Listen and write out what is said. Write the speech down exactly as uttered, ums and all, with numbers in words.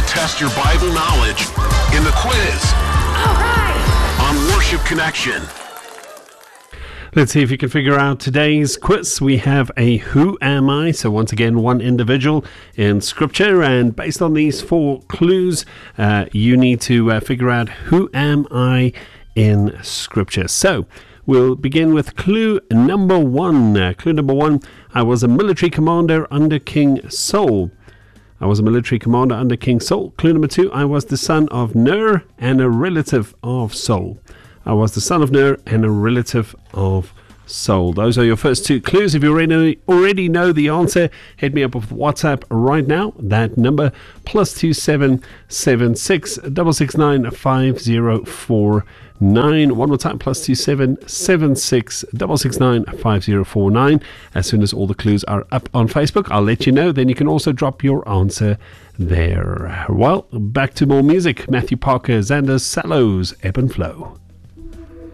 test your Bible knowledge in the quiz. All right. On Worship Connection. Let's see if you can figure out today's quiz. We have a Who Am I? So once again, one individual in Scripture. And based on these four clues, uh, you need to uh, figure out who am I in Scripture. So we'll begin with clue number one. Uh, clue number one, I was a military commander under King Saul. I was a military commander under King Saul. Clue number two, I was the son of Ner and a relative of Saul. I was the son of Ner and a relative of Saul. Those are your first two clues. If you already already know the answer, hit me up with WhatsApp right now. That number, plus two seven seven six six six nine five zero four nine. One more time, plus two seven seven six six six nine five zero four nine. As soon as all the clues are up on Facebook, I'll let you know. Then you can also drop your answer there. Well, back to more music. Matthew Parker, Xander Sallows, Ebb and Flow.